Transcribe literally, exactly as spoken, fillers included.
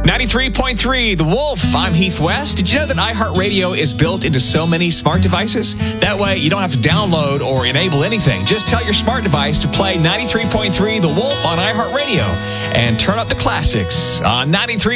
ninety-three point three, The Wolf. I'm Heath West. Did you know that iHeartRadio is built into so many smart devices? That way, you don't have to download or enable anything. Just tell your smart device to play ninety-three point three The Wolf on iHeartRadio and turn up the classics on ninety-three.